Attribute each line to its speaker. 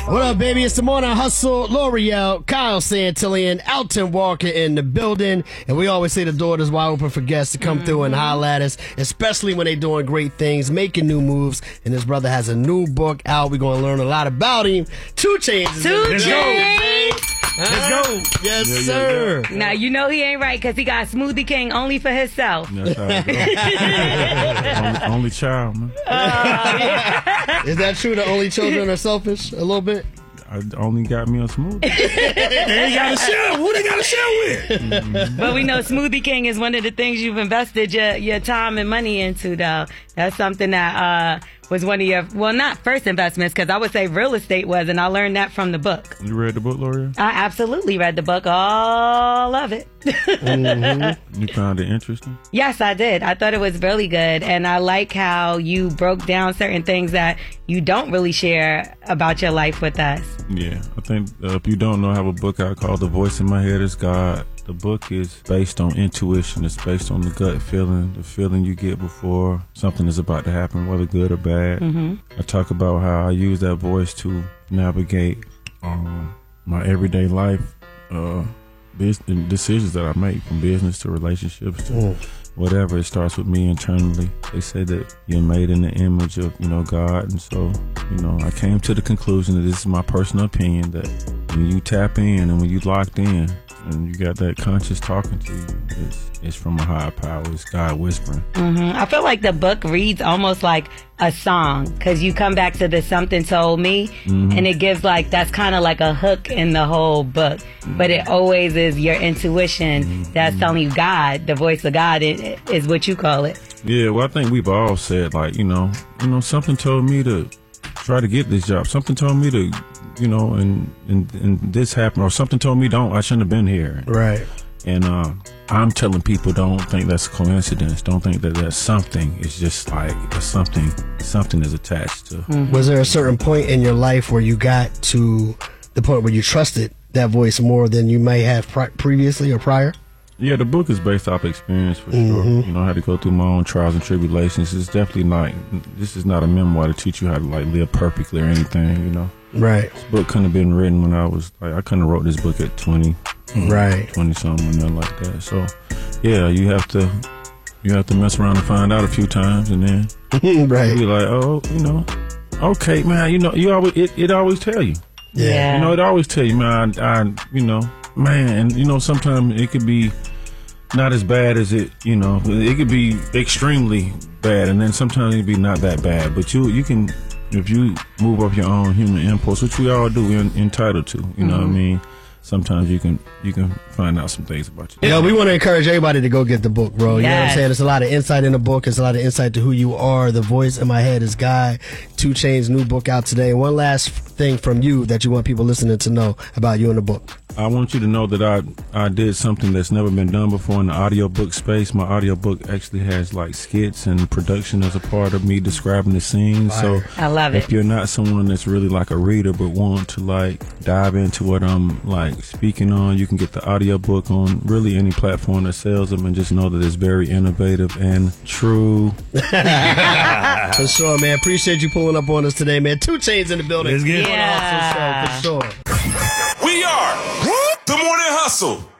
Speaker 1: What up, baby? It's the Morning Hustle. L'Oreal, Kyle Santillian, Alton Walker in the building. And we always say the door is wide open for guests to come through and holler at us, especially when they're doing great things, making new moves. And his brother has a new book out. We're going to learn a lot about him. 2 Chainz.
Speaker 2: 2 Chainz.
Speaker 1: Let's go. Yes, sir.
Speaker 2: Now, you know he ain't right because he got Smoothie King only for himself.
Speaker 3: That's how it goes. only child, man.
Speaker 1: Is that true? The only children are selfish a little bit?
Speaker 3: I only got me a smoothie.
Speaker 4: They ain't got to share. Who they got to share with?
Speaker 2: But we know Smoothie King is one of the things you've invested your time and money into, though. That's something that was one of your, well, not first investments, because I would say real estate was, and I learned that from the book.
Speaker 3: You read the book, L'Oreal?
Speaker 2: I absolutely read the book, all of it.
Speaker 3: You found it interesting?
Speaker 2: Yes, I did. I thought it was really good, and I like how you broke down certain things that you don't really share about your life with us.
Speaker 3: Yeah, I think if you don't know, I have a book out called The Voice in My Head is God. The book is based on intuition. It's based on the gut feeling, the feeling you get before something is about to happen, whether good or bad. I talk about how I use that voice to navigate my everyday life, decisions that I make, from business to relationships to whatever. It starts with me internally. They say that you're made in the image of, God. And so, I came to the conclusion that this is my personal opinion, that when you tap in and when you locked in, and you got that conscious talking to you, it's from a higher power. It's God whispering.
Speaker 2: I feel like the book reads almost like a song, because you come back to the something told me, and it gives that's kind of like a hook in the whole book. But it always is your intuition that's telling you God, the voice of God is what you call it.
Speaker 3: Yeah, well, I think we've all said, something told me to try to get this job. Something told me to, and this happened, or something told me I shouldn't have been here.
Speaker 1: Right.
Speaker 3: And I'm telling people, don't think that's a coincidence. Don't think that that's something. It's just something is attached to.
Speaker 1: Was there a certain point in your life where you got to the point where you trusted that voice more than you may have previously or prior?
Speaker 3: Yeah, the book is based off experience for sure. I had to go through my own trials and tribulations. It's definitely this is not a memoir to teach you how to live perfectly or anything,
Speaker 1: Right.
Speaker 3: This book couldn't have been written when I was, I couldn't have wrote this book at 20.
Speaker 1: Right.
Speaker 3: 20-something, nothing like that. So, yeah, you have to mess around and find out a few times, and then
Speaker 1: right.
Speaker 3: be like, okay, man, you always, it always tell you.
Speaker 2: Yeah.
Speaker 3: It always tell you, man, and sometimes it could be not as bad as it could be extremely bad, and then sometimes it could be not that bad, but you can, if you move up your own human impulse, which we all do, we're entitled to, you know what I mean? Sometimes you can find out some things about you.
Speaker 1: We want to encourage everybody to go get the book, bro. You know what I'm saying? There's a lot of insight in the book. There's a lot of insight to who you are. The Voice in My Head is God. 2 Chainz' new book out today. One last thing from you that you want people listening to know about you in the book.
Speaker 3: I want you to know that I did something that's never been done before in the audiobook space. My audiobook actually has skits and production as a part of me describing the scene. So
Speaker 2: I love it.
Speaker 3: If you're not someone that's really a reader but want to dive into what I'm speaking on, you can get the audiobook on really any platform that sells them, and just know that it's very innovative and true.
Speaker 1: For sure, man. Appreciate you pulling up on us today, man. 2 Chainz in the building.
Speaker 4: Let's get it.
Speaker 1: For sure.
Speaker 4: We are The Morning Hustle.